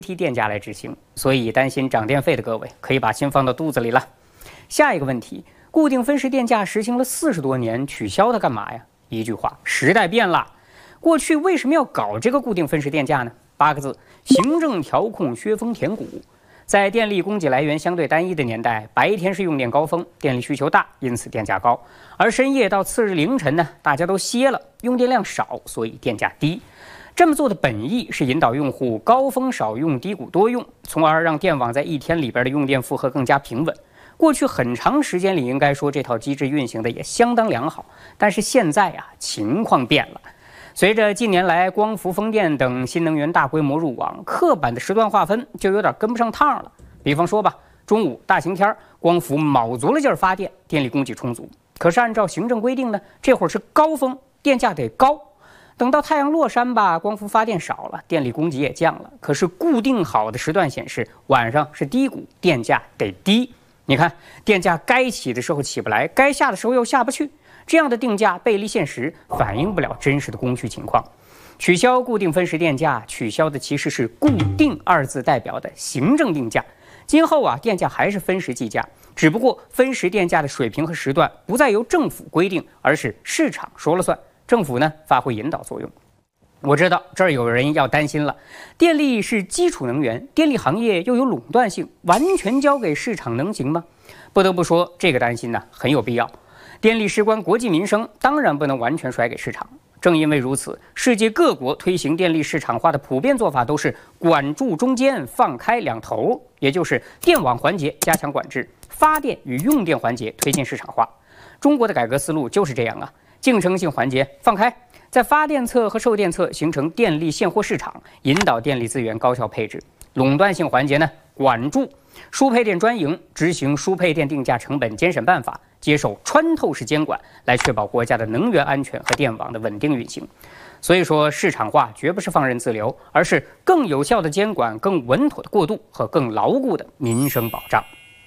梯电价来执行，所以担心涨电费的各位可以把心放到肚子里了。下一个问题，固定分时电价实行了40多年，取消它干嘛呀？一句话，时代变了。过去为什么要搞这个固定分时电价呢？8个字：行政调控削峰填谷。在电力供给来源相对单一的年代，白天是用电高峰，电力需求大，因此电价高；而深夜到次日凌晨呢，大家都歇了，用电量少，所以电价低。这么做的本意是引导用户高峰少用，低谷多用，从而让电网在一天里边的用电负荷更加平稳。过去很长时间里，应该说这套机制运行的也相当良好，但是现在情况变了。随着近年来光伏、风电等新能源大规模入网，刻板的时段划分就有点跟不上趟了。比方说吧，中午大晴天，光伏卯足了劲儿发电，电力供给充足。可是按照行政规定呢，这会儿是高峰，电价得高。等到太阳落山吧，光伏发电少了，电力供给也降了。可是固定好的时段显示，晚上是低谷，电价得低。你看，电价该起的时候起不来，该下的时候又下不去。这样的定价背离现实，反映不了真实的供需情况。取消固定分时电价，取消的其实是固定2字代表的行政定价。今后电价还是分时计价，只不过分时电价的水平和时段不再由政府规定，而是市场说了算。政府呢发挥引导作用。我知道这儿有人要担心了，电力是基础能源，电力行业又有垄断性，完全交给市场能行吗？不得不说，这个担心呢很有必要。电力事关国计民生，当然不能完全甩给市场。正因为如此，世界各国推行电力市场化的普遍做法都是管住中间，放开两头，也就是电网环节加强管制，发电与用电环节推进市场化。中国的改革思路就是这样啊。竞争性环节放开，在发电侧和售电侧形成电力现货市场，引导电力资源高效配置；垄断性环节呢，管住，输配电专营，执行输配电定价成本监审办法，接受穿透式监管，来确保国家的能源安全和电网的稳定运行。所以说，市场化绝不是放任自流，而是更有效的监管、更稳妥的过渡和更牢固的民生保障。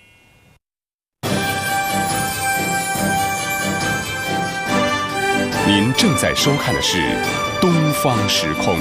您正在收看的是《东方时空》。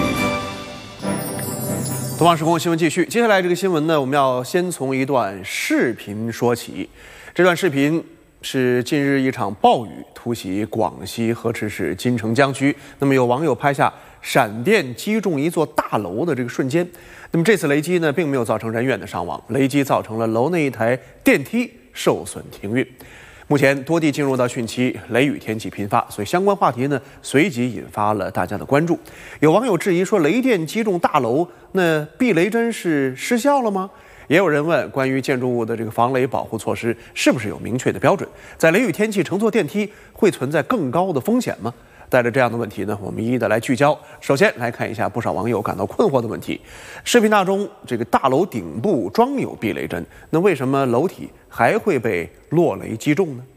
东方时空新闻继续，接下来这个新闻呢，我们要先从一段视频说起。这段视频是近日一场暴雨突袭广西河池市金城江区，那么有网友拍下闪电击中一座大楼的这个瞬间。那么这次雷击呢，并没有造成人员的伤亡，雷击造成了楼内一台电梯受损停运。目前多地进入到汛期，雷雨天气频发，所以相关话题呢随即引发了大家的关注。有网友质疑说，雷电击中大楼，那避雷针是失效了吗？也有人问，关于建筑物的这个防雷保护措施是不是有明确的标准？在雷雨天气乘坐电梯会存在更高的风险吗？带着这样的问题呢，我们一一的来聚焦。首先来看一下不少网友感到困惑的问题。视频当中，这个大楼顶部装有避雷针，那为什么楼体还会被落雷击中呢？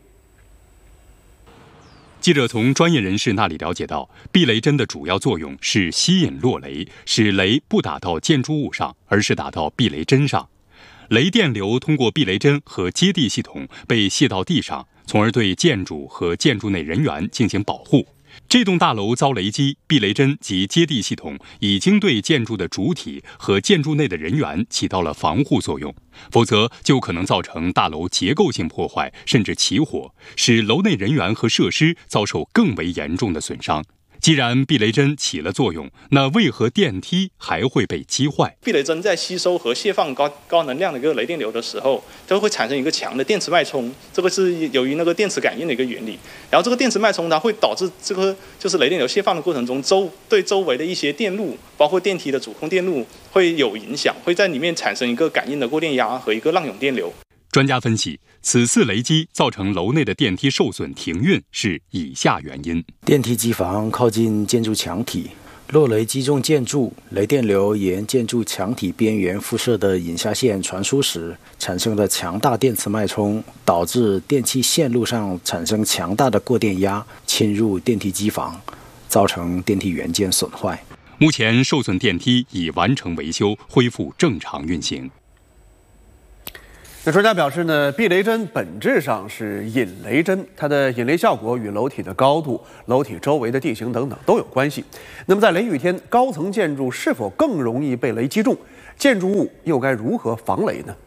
记者从专业人士那里了解到，避雷针的主要作用是吸引落雷，使雷不打到建筑物上，而是打到避雷针上。雷电流通过避雷针和接地系统被泄到地上，从而对建筑和建筑内人员进行保护。这栋大楼遭雷击，避雷针及接地系统已经对建筑的主体和建筑内的人员起到了防护作用，否则就可能造成大楼结构性破坏，甚至起火，使楼内人员和设施遭受更为严重的损伤。既然避雷针起了作用，那为何电梯还会被击坏？ 避雷针在吸收和释放高能量的一个雷电流的时候，都会产生一个强的电磁脉冲，这个是由于那个电磁感应的一个原理。然后这个电磁脉冲它会导致这个就是雷电流释放的过程中，对周围的一些电路，包括电梯的主控电路会有影响，会在里面产生一个感应的过电压和一个浪涌电流。 专家分析，此次雷击造成楼内的电梯受损停运是以下原因： 电梯机房靠近建筑墙体，落雷击中建筑，雷电流沿建筑墙体边缘辐射的引下线传输时，产生了强大电磁脉冲，导致电气线路上产生强大的过电压，侵入电梯机房，造成电梯元件损坏。 目前受损电梯已完成维修，恢复正常运行。 那专家表示呢，避雷针本质上是引雷针，它的引雷效果与楼体的高度、楼体周围的地形等等都有关系。那么在雷雨天，高层建筑是否更容易被雷击中？ 建筑物又该如何防雷呢？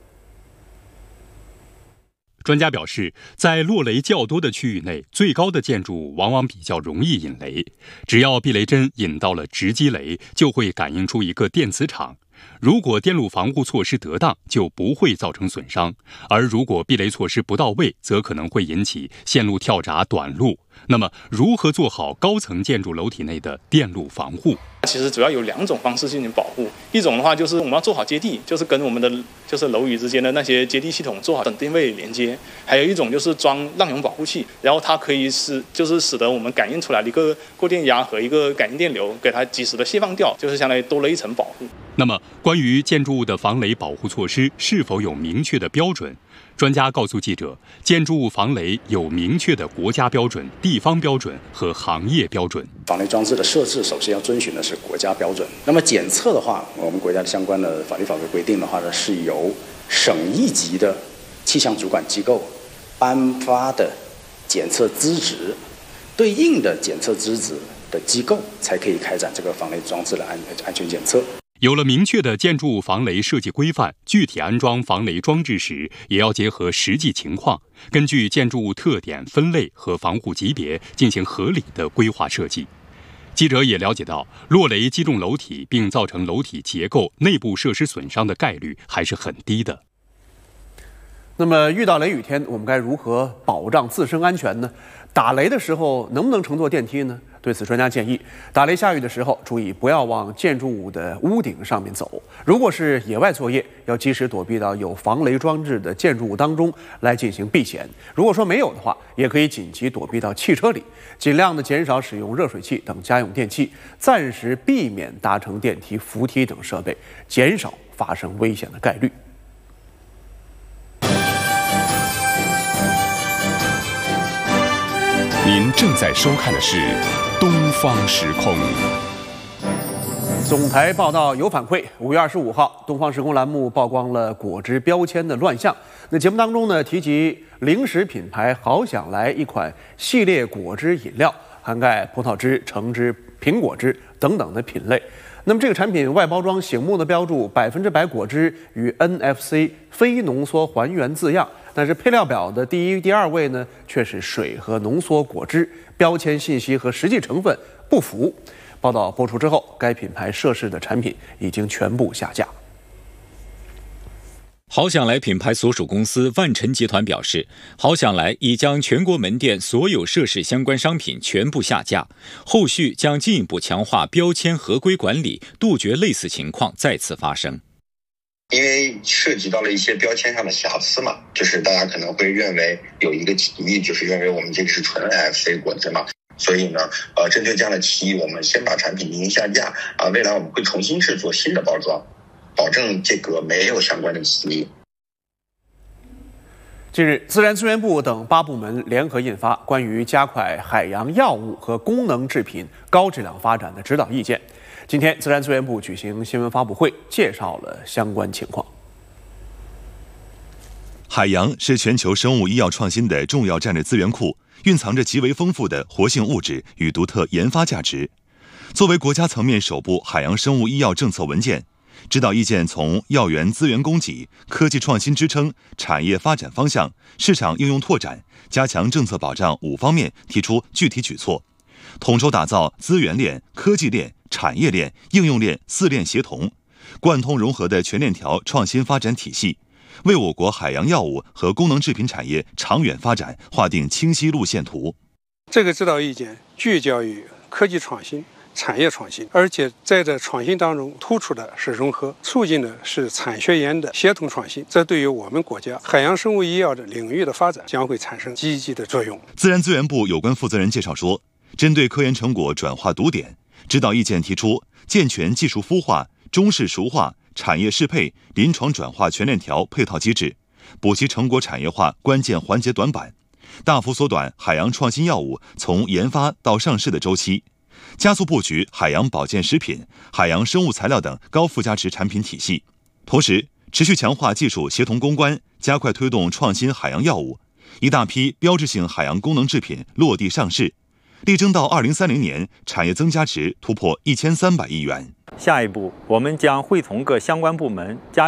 专家表示，在落雷较多的区域内，最高的建筑物往往比较容易引雷。只要避雷针引到了直击雷，就会感应出一个电磁场。如果电路防护措施得当，就不会造成损伤；而如果避雷措施不到位，则可能会引起线路跳闸、短路。那么，如何做好高层建筑楼体内的电路防护？ 其实主要有2种方式进行保护，一种的话就是我们要做好接地，就是跟我们的楼宇之间的那些接地系统做好等定位连接；还有一种就是装浪涌保护器，然后它可以使得我们感应出来的一个过电压和一个感应电流，给它及时的泄放掉，就是相当于多了一层保护。 那么，关于建筑物的防雷保护措施是否有明确的标准？专家告诉记者，建筑物防雷有明确的国家标准、地方标准和行业标准。 防雷装置的设置，首先要遵循的是国家标准。那么检测的话，我们国家的相关的法律法规规定的话呢，是由省一级的气象主管机构颁发的检测资质，对应的检测资质的机构才可以开展这个防雷装置的安全检测。 有了明确的建筑物防雷设计规范，具体安装防雷装置时，也要结合实际情况，根据建筑物特点分类和防护级别进行合理的规划设计。记者也了解到，落雷击中楼体并造成楼体结构、内部设施损伤的概率还是很低的。 那么遇到雷雨天，我们该如何保障自身安全呢？打雷的时候能不能乘坐电梯呢？对此，专家建议，打雷下雨的时候，注意不要往建筑物的屋顶上面走。如果是野外作业，要及时躲避到有防雷装置的建筑物当中来进行避险。如果说没有的话，也可以紧急躲避到汽车里，尽量的减少使用热水器等家用电器，暂时避免搭乘电梯、扶梯等设备，减少发生危险的概率。 您正在收看的是《东方时空》。 总台报道有反馈，5月25号，《东方时空》栏目曝光了果汁标签的乱象。那节目当中呢，提及零食品牌好想来一款系列果汁饮料，涵盖葡萄汁、橙汁、苹果汁等等的品类。那么这个产品外包装醒目的标注100%果汁与 NFC 非浓缩还原字样，但是配料表的第1、第2位呢却是水和浓缩果汁，标签信息和实际成分不符。报道播出之后，该品牌涉事的产品已经全部下架。 好想来品牌所属公司万晨集团表示，好想来已将全国门店所有涉事相关商品全部下架，后续将进一步强化标签合规管理，杜绝类似情况再次发生。 因为涉及到了一些标签上的瑕疵嘛，就是大家可能会认为有一个歧义，就是认为我们这个是纯 NFC 果汁嘛，所以呢，针对这样的歧义，我们先把产品进行下架未来我们会重新制作新的包装，保证这个没有相关的歧义。 近日，自然资源部等8部门联合印发关于加快海洋药物和功能制品高质量发展的指导意见。今天，自然资源部举行新闻发布会，介绍了相关情况。 海洋是全球生物医药创新的重要战略资源库，蕴藏着极为丰富的活性物质与独特研发价值。作为国家层面首部海洋生物医药政策文件，指导意见从药源资源供给、科技创新支撑、产业发展方向、市场应用拓展、加强政策保障5方面提出具体举措，统筹打造资源链、科技链、产业链、应用链4链协同、贯通融合的全链条创新发展体系，为我国海洋药物和功能制品产业长远发展划定清晰路线图。 这个指导意见聚焦于科技创新、产业创新，而且在这创新当中突出的是融合，促进的是产学研的协同创新，这对于我们国家海洋生物医药的领域的发展将会产生积极的作用。 自然资源部有关负责人介绍说，针对科研成果转化读点，指导意见提出健全技术孵化、中式熟化、产业适配、临床转化全链条配套机制，补齐成果产业化关键环节短板，大幅缩短海洋创新药物从研发到上市的周期，加速布局海洋保健食品、海洋生物材料等高附加值产品体系。同时，持续强化技术协同攻关，加快推动创新海洋药物，一大批标志性海洋功能制品落地上市。 力争到2030年产业增加值突破1300亿元。 下一步，我们将会同各相关部门加